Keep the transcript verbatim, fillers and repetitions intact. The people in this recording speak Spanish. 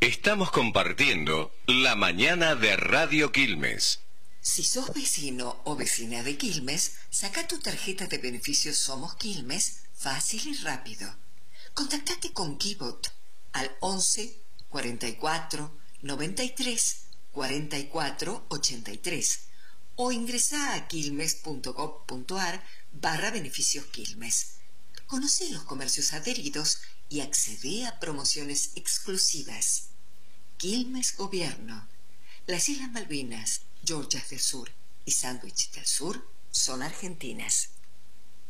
Estamos compartiendo la mañana de Radio Quilmes. Si sos vecino o vecina de Quilmes, saca tu tarjeta de beneficios Somos Quilmes fácil y rápido. Contactate con Kibot al once, cuarenta y cuatro, noventa y tres, cuarenta y cuatro, ochenta y tres o ingresa a quilmes.gov.ar barra beneficios Quilmes. Conoce los comercios adheridos y accede a promociones exclusivas. Quilmes Gobierno. Las Islas Malvinas, Georgias del Sur y Sandwich del Sur son argentinas.